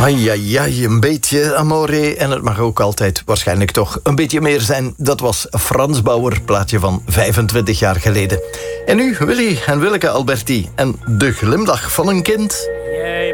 Ai, ai, ai, een beetje amore. En het mag ook altijd waarschijnlijk toch een beetje meer zijn. Dat was Frans Bauer, plaatje van 25 jaar geleden. En nu Willy en Willeke Alberti en de glimlach van een kind.